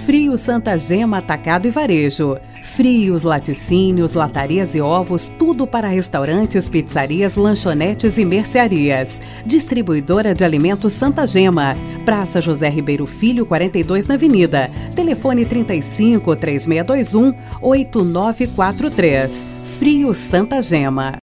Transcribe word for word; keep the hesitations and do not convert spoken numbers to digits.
Frios Santa Gema Atacado e Varejo. Frios, laticínios, latarias e ovos, tudo para restaurantes, pizzarias, lanchonetes e mercearias. Distribuidora de alimentos Santa Gema. Praça José Ribeiro Filho, quarenta e dois na Avenida. Telefone trinta e cinco, três seis dois um, oito nove quatro três. Frios Santa Gema.